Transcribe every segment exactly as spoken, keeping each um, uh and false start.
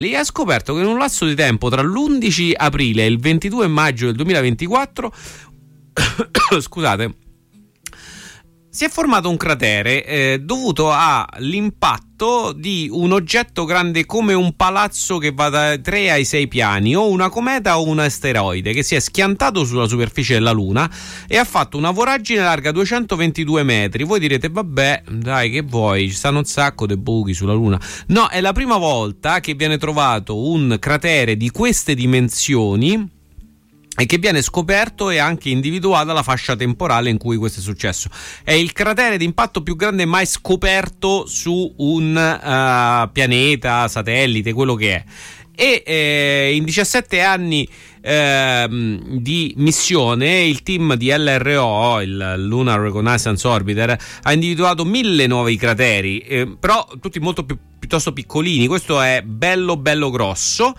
E ha scoperto che in un lasso di tempo tra l'undici aprile e il ventidue maggio del duemilaventiquattro scusate, si è formato un cratere eh, dovuto all'impatto di un oggetto grande come un palazzo che va dai tre ai sei piani, o una cometa o un asteroide, che si è schiantato sulla superficie della Luna e ha fatto una voragine larga duecentoventidue metri. Voi direte, vabbè, dai, che vuoi, ci stanno un sacco di buchi sulla Luna. No, è la prima volta che viene trovato un cratere di queste dimensioni e che viene scoperto e anche individuata la fascia temporale in cui questo è successo. È il cratere d'impatto più grande mai scoperto su un uh, pianeta, satellite, quello che è. E eh, in diciassette anni eh, di missione il team di L R O, il Lunar Reconnaissance Orbiter, ha individuato mille nuovi crateri, eh, però tutti molto più piuttosto piccolini. Questo è bello bello grosso.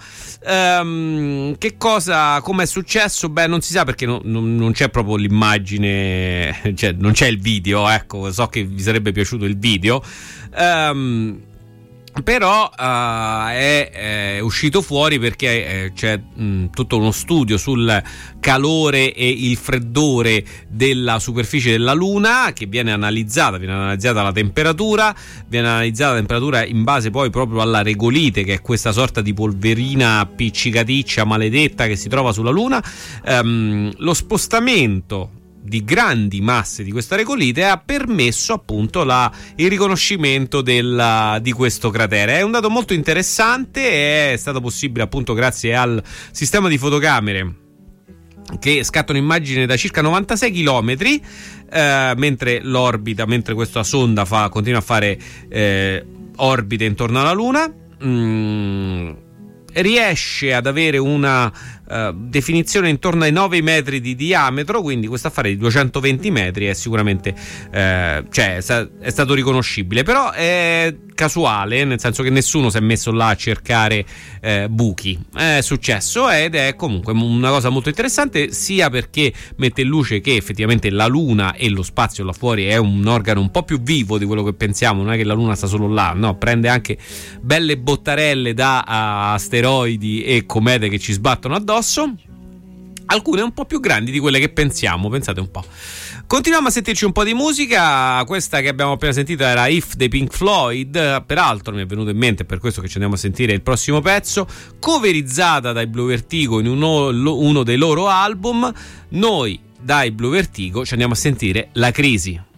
Um, che cosa, come è successo? Beh, non si sa, perché no, non, non c'è proprio l'immagine, cioè non c'è il video, ecco, so che vi sarebbe piaciuto il video. Um, Però uh, è, è uscito fuori perché eh, c'è mh, tutto uno studio sul calore e il freddore della superficie della Luna, che viene analizzata, viene analizzata la temperatura, viene analizzata la temperatura in base poi proprio alla regolite, che è questa sorta di polverina appiccicaticcia maledetta che si trova sulla Luna. Um, lo spostamento di grandi masse di questa regolite ha permesso appunto la, il riconoscimento della, di questo cratere. È un dato molto interessante, è stato possibile appunto grazie al sistema di fotocamere che scattano immagini da circa novantasei chilometri, eh, mentre l'orbita, mentre questa sonda fa, continua a fare eh, orbite intorno alla Luna. Mm, riesce ad avere una uh, definizione intorno ai nove metri di diametro, quindi questo affare di duecentoventi metri è sicuramente uh, cioè è stato riconoscibile, però è casuale, nel senso che nessuno si è messo là a cercare uh, buchi. È successo ed è comunque una cosa molto interessante, sia perché mette in luce che effettivamente la Luna e lo spazio là fuori è un organo un po' più vivo di quello che pensiamo. Non è che la Luna sta solo là, no, prende anche belle bottarelle da uh, asteroidi e comete che ci sbattono addosso, alcune un po' più grandi di quelle che pensiamo, pensate un po'. Continuiamo a sentirci un po' di musica. Questa che abbiamo appena sentito era If dei Pink Floyd, peraltro mi è venuto in mente, per questo che ci andiamo a sentire il prossimo pezzo, coverizzata dai Blue Vertigo in uno, uno dei loro album. Noi dai Blue Vertigo ci andiamo a sentire La Crisi.